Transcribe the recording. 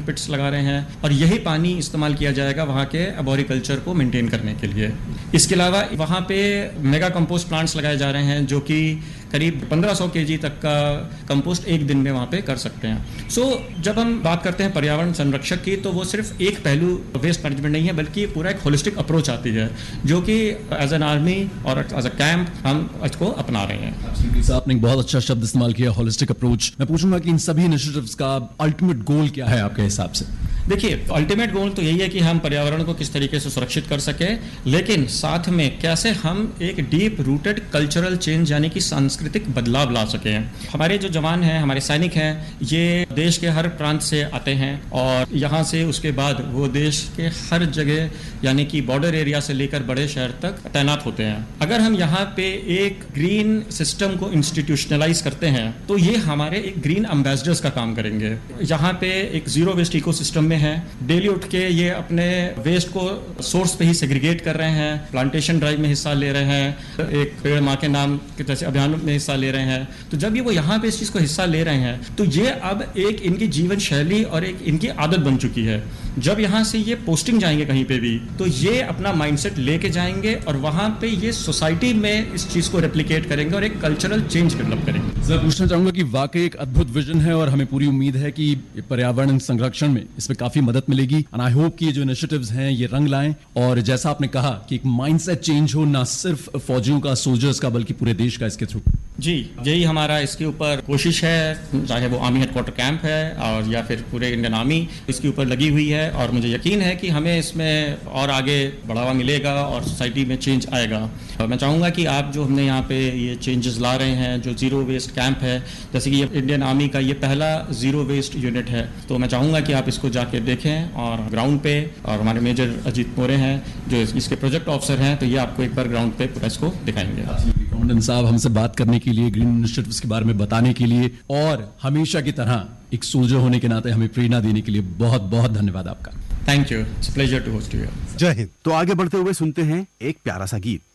पिट्स लगा रहे हैं और यही पानी इस्तेमाल किया जाएगा वहाँ के एबोरिकल्चर को मेंटेन करने के लिए। इसके अलावा वहाँ पे मेगा कंपोस्ट प्लांट्स लगाए जा रहे हैं जो कि करीब 1500 केजी तक का कंपोस्ट एक दिन में वहाँ पे कर सकते हैं। जब हम बात करते हैं पर्यावरण संरक्षक की, तो वो सिर्फ एक पहलू वेस्ट मैनेजमेंट नहीं है, बल्कि पूरा एक होलिस्टिक अप्रोच आती है जो कि एज एन आर्मी और एज अ कैंप हम इसको अपना रहे हैं। आपने एक बहुत अच्छा शब्द इस्तेमाल किया, होलिस्टिक अप्रोच। मैं पूछूंगा कि इन सभी इनिशिएटिव्स का अल्टीमेट गोल क्या है आपके हिसाब से? देखिए, अल्टीमेट गोल तो यही है कि हम पर्यावरण को किस तरीके से सुरक्षित कर सके, लेकिन साथ में कैसे हम एक डीप रूटेड कल्चरल चेंज यानी कि सांस्कृतिक बदलाव ला सके। हमारे जो जवान हैं, हमारे सैनिक हैं, ये देश के हर प्रांत से आते हैं और यहाँ से उसके बाद वो देश के हर जगह यानी कि बॉर्डर एरिया से लेकर बड़े शहर तक तैनात होते हैं। अगर हम यहाँ पे एक ग्रीन सिस्टम को इंस्टीट्यूशनलाइज करते हैं तो ये हमारे एक ग्रीन एम्बेसडर्स का काम करेंगे। यहाँ पे एक जीरो वेस्ट इकोसिस्टम में है, डेली उठ के ये अपने वेस्ट को सोर्स पे ही सेग्रीगेट कर रहे हैं, प्लांटेशन ड्राइव में हिस्सा ले रहे हैं, एक पेड़ माँ के नाम के जैसे अभियान में हिस्सा ले रहे हैं। तो जब ये वो यहाँ पे इस चीज को हिस्सा ले रहे हैं तो ये अब एक इनकी जीवन शैली और एक इनकी आदत बन चुकी है। जब यहाँ से ये पोस्टिंग जाएंगे कहीं पे भी तो ये अपना माइंडसेट लेके जाएंगे और वहां पे ये सोसाइटी में इस चीज को रेप्लिकेट करेंगे और एक कल्चरल चेंज डेवलप करेंगे। सर, पूछना चाहूंगा कि वाकई एक अद्भुत विजन है और हमें पूरी उम्मीद है कि पर्यावरण संरक्षण में इसमें काफी मदद मिलेगी। एंड आई होप कि ये जो इनिशिएटिव्स हैं ये रंग लाएं और जैसा आपने कहा कि एक माइंडसेट चेंज हो, ना सिर्फ फौजियों का, सोल्जर्स का, बल्कि पूरे देश का इसके थ्रू। जी, यही हमारा इसके ऊपर कोशिश है, चाहे वो आर्मी हेडक्वार्टर कैंप है और या फिर पूरे इंडियन आर्मी इसके ऊपर लगी हुई है और मुझे यकीन है कि हमें इसमें और आगे बढ़ावा मिलेगा और सोसाइटी में चेंज आएगा। और मैं चाहूँगा कि आप जो हमने यहाँ पे ये चेंजेस ला रहे हैं, जो जीरो वेस्ट कैंप है, जैसे कि ये इंडियन आर्मी का ये पहला जीरो वेस्ट यूनिट है, तो मैं चाहूँगा कि आप इसको जाके देखें और ग्राउंड पे, और हमारे मेजर अजीत मोरे हैं जो इसके प्रोजेक्ट ऑफिसर हैं, तो ये आपको एक बार ग्राउंड पे पूरा इसको दिखाएंगे। कमांडेंट साहब, हमसे बात करने के लिए, ग्रीन इनिशिएटिव्स के बारे में बताने के लिए और हमेशा की तरह एक सोल्जर होने के नाते हमें प्रेरणा देने के लिए बहुत बहुत धन्यवाद आपका। Thank you, it's pleasure to host you. जय हिंद। तो आगे बढ़ते हुए सुनते हैं एक प्यारा सा गीत।